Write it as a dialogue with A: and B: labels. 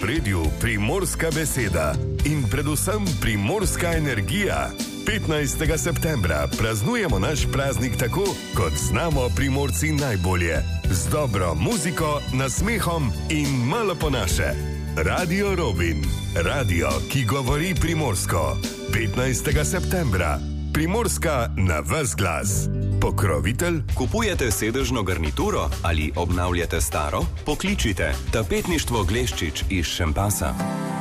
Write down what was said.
A: ospredju primorska beseda in predvsem primorska energija. 15. septembra praznujemo naš praznik tako, kot znamo Primorci najbolje. Z dobro muziko, nasmehom in malo po naše. Radio Robin. Radio, ki govori primorsko. 15. septembra. Primorska na ves glas. Pokrovitelj?
B: Kupujete sedežno garnituro ali obnavljate staro? Pokličite Tapetništvo Gleščič iz Šempasa.